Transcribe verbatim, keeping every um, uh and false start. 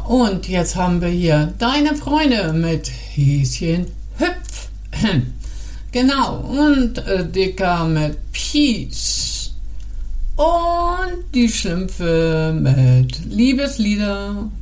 Und jetzt haben wir hier deine Freunde mit Häschen hüpf. Genau, und äh, Dicker mit Peace. Und die Schlümpfe mit Liebeslieder.